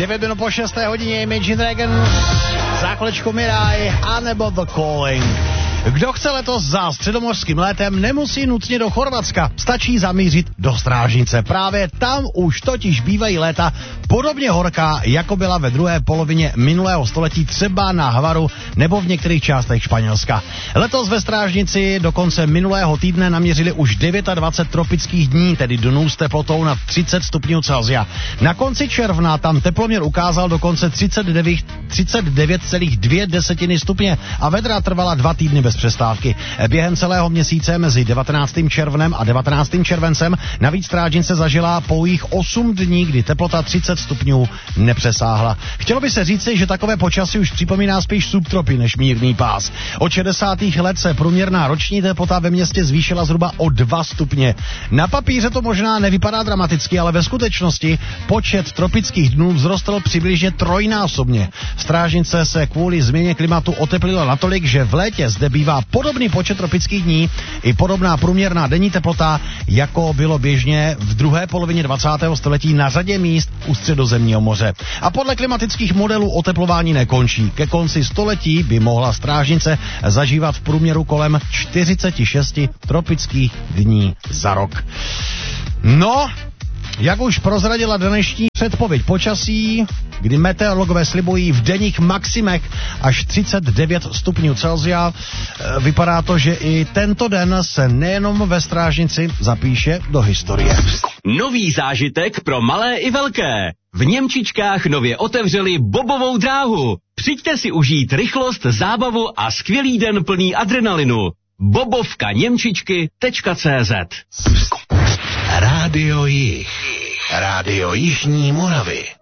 9 minut po 6. hodině Imagine Dragons, záklečko Mirai a nebo The Calling. Kdo chce letos za středomořským létem, nemusí nutně do Chorvatska, stačí zamířit do Strážnice. Právě tam už totiž bývají léta podobně horká, jako byla ve druhé polovině minulého století třeba na Hvaru nebo v některých částech Španělska. Letos ve Strážnici do konce minulého týdne naměřili už 29 tropických dní, tedy dnů s teplotou nad 30 stupňů Celsia. Na konci června tam teploměr ukázal dokonce 39,2 stupně a vedra trvala 2 týdny bez přestávky. Během celého měsíce mezi 19. červnem a 19. červencem navíc Strážnice zažila pouhých 8 dní, kdy teplota 30 stupňů nepřesáhla. Chtělo by se říci, že takové počasí už připomíná spíš subtropy než mírný pás. Od 60. let se průměrná roční teplota ve městě zvýšila zhruba o 2 stupně. Na papíře to možná nevypadá dramaticky, ale ve skutečnosti počet tropických dnů vzrostl přibližně trojnásobně. Strážnice se kvůli změně klimatu oteplila natolik, že v létě zde bývá podobný počet tropických dní i podobná průměrná denní teplota, jako bylo běžně v druhé polovině 20. století na řadě míst u Středozemního moře. A podle klimatických modelů oteplování nekončí. Ke konci století by mohla Strážnice zažívat v průměru kolem 46 tropických dní za rok. No, jak už prozradila dnešní předpověď počasí, kdy meteorologové slibují v denních maximech až 39 stupňů Celsia, vypadá to, že i tento den se nejenom ve Strážnici zapíše do historie. Nový zážitek pro malé i velké. V Němčičkách nově otevřeli bobovou dráhu. Přijďte si užít rychlost, zábavu a skvělý den plný adrenalinu. bobovkaněmčičky.cz Rádio Jih. Rádio Jižní Moravy.